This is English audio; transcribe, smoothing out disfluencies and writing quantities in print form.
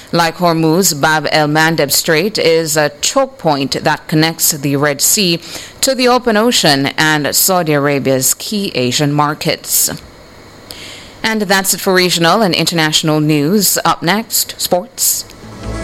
Like Hormuz, Bab el Mandeb Strait is a choke point that connects the Red Sea to the open ocean and Saudi Arabia's key Asian markets. And that's it for regional and international news. Up next, sports.